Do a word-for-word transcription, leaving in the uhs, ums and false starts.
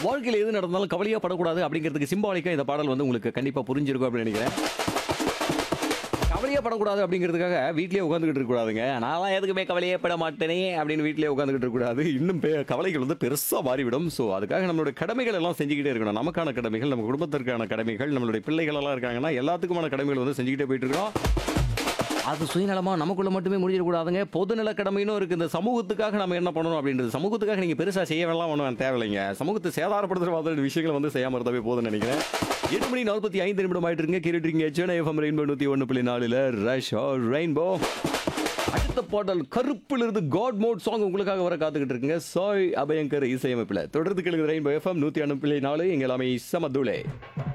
வாழ்க்கையில எது நடந்தாலும் கவலையா படக்கூடாது அப்படிங்கிறதுக்கு சிம்பாலிக்கா இந்த பாடல் வந்து உங்களுக்கு கண்டிப்பா புரிஞ்சிருக்கும் அப்படின்னு நினைக்கிறேன். கவலையே படக்கூடாது அப்படிங்கிறதுக்காக வீட்லயே உட்காந்துக்கிட்டு இருக்கக்கூடாதுங்க. நான்லாம் எதுக்குமே கவலையே பட மாட்டேனே அப்படின்னு வீட்லயே உட்காந்துக்கிட்டு இருக்கக்கூடாது. இன்னும் பெ கவலைகள் வந்து பெருசா மாறிவிடும். ஸோ அதுக்காக நம்மளுடைய கடமைகள் எல்லாம் செஞ்சுக்கிட்டே இருக்கணும். நமக்கான கடமைகள், நம்ம குடும்பத்திற்கான கடமைகள், நம்மளுடைய பிள்ளைகள் எல்லாம் இருக்காங்கன்னா எல்லாத்துக்குமான கடமைகள் வந்து செஞ்சுக்கிட்டே போயிட்டு இருக்கோம். அது சுயநலமா நமக்குள்ள மட்டுமே முடிஞ்சிடக்கூடாதுங்க. பொதுநல கடமைன்னு இருக்கு. இந்த சமூகத்துக்காக நம்ம என்ன பண்ணணும் அப்படின்றது. சமூகத்துக்காக நீங்க பெருசா செய்யலாம் ஒன்றும் தேவையில்லைங்க. சமூகத்தை சேதாரப்படுத்துற மாதிரி விஷயங்களை வந்து செய்யாம இருந்தாவே போதும்னு நினைக்கிறேன். எட்டு மணி நாற்பத்தி ஐந்து நிமிடம் ஆயிட்டு இருக்குங்க. கேட்டுட்டு இருக்கீங்க சென்னை எஃப்எம் ரெயின்போ நூத்தி ஒன்று புள்ளி நாலுல ரஷ் ஆர் ரெயின்போ. அடுத்த பாடல் கருப்பிலிருந்து காட் மோட் சாங் உங்களுக்காக வர காத்துக்கிட்டு இருக்குங்க. சாய் அபயங்கர் இசையமைப்பில் தொடர்ந்து கேளுங்க. ரெயின்போ எஃப்எம் நூத்தி ஒன்று புள்ளி நாலு எங்க எல்லாமே சமதுளே.